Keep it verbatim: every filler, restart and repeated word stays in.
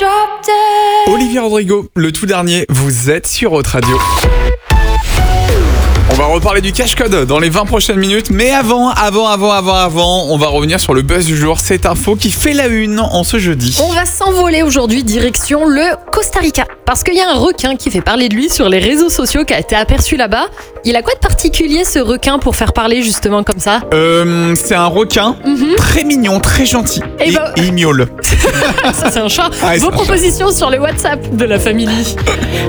Olivia Rodrigo, le tout dernier, vous êtes sur Haute Radio. On va reparler du cash code dans les vingt prochaines minutes, mais avant, avant, avant, avant, avant, on va revenir sur le buzz du jour, cette info qui fait la une en ce jeudi. On va s'envoler aujourd'hui direction le Costa Rica, parce qu'il y a un requin qui fait parler de lui sur les réseaux sociaux qui a été aperçu là-bas. Il a quoi de particulier ce requin pour faire parler justement comme ça ? Euh, c'est un requin mm-hmm. très mignon, très gentil, et, et, bah... et il miaule. Ça c'est un chat. Ah, Vos propositions chat. Sur le WhatsApp de la famille.